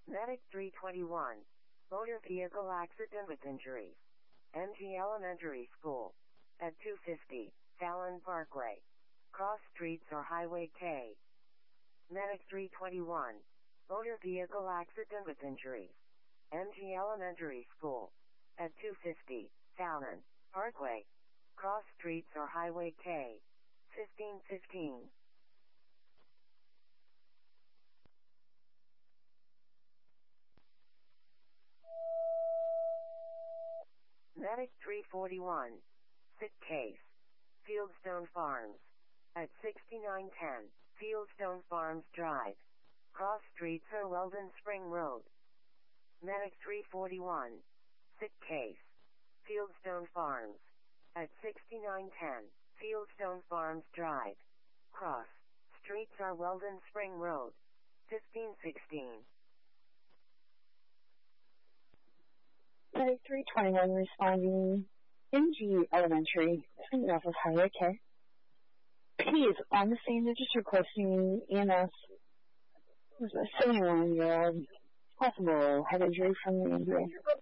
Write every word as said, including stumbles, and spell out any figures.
Medic three twenty-one. Motor vehicle accident with injury. M G Elementary School. At two fifty, Fallon Parkway. Cross streets or Highway K. Medic three twenty-one. Motor vehicle accident with injury. M G Elementary School. At two fifty, Fallon Parkway. Cross streets or Highway K. fifteen fifteen. Medic three forty-one. Sick case. Fieldstone Farms. At sixty-nine ten, Fieldstone Farms Drive. Cross streets or Weldon Spring Road. Medic three forty-one. Sick case. Fieldstone Farms. At sixty-nine ten, Fieldstone Farms Drive. Cross streets are Weldon Spring Road. fifteen sixteen. Medic three twenty-one responding M G Elementary, coming off of Highway K. He is on the scene. They're just requesting E M S. There's a seventy-one-year-old possible head injury from the injury.